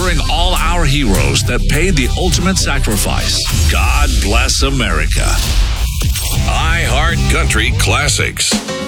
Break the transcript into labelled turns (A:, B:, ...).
A: remembering all our heroes that paid the ultimate sacrifice. God bless America.
B: iHeart Country Classics.